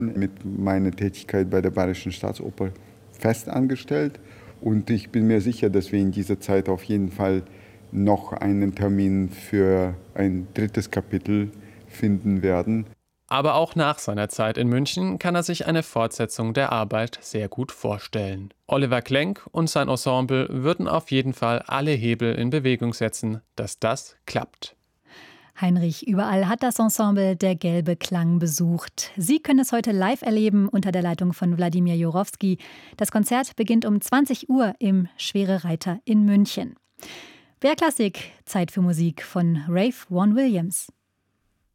mit meiner Tätigkeit bei der Bayerischen Staatsoper fest angestellt. Und ich bin mir sicher, dass wir in dieser Zeit auf jeden Fall noch einen Termin für ein drittes Kapitel finden werden. Aber auch nach seiner Zeit in München kann er sich eine Fortsetzung der Arbeit sehr gut vorstellen. Oliver Klenk und sein Ensemble würden auf jeden Fall alle Hebel in Bewegung setzen, dass das klappt. Heinrich Überall hat das Ensemble Der gelbe Klang besucht. Sie können es heute live erleben unter der Leitung von Wladimir Jurowski. Das Konzert beginnt um 20 Uhr im Schwere Reiter in München. BR Klassik, Zeit für Musik von Ralph Vaughan Williams.